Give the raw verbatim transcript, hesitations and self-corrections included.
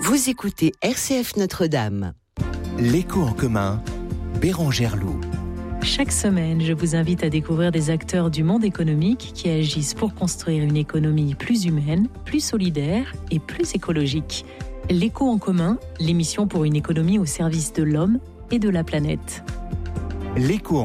Vous écoutez R C F Notre-Dame. L'écho en commun, Bérangère Loup. Chaque semaine, je vous invite à découvrir des acteurs du monde économique qui agissent pour construire une économie plus humaine, plus solidaire et plus écologique. L'écho en commun, l'émission pour une économie au service de l'homme et de la planète. L'écho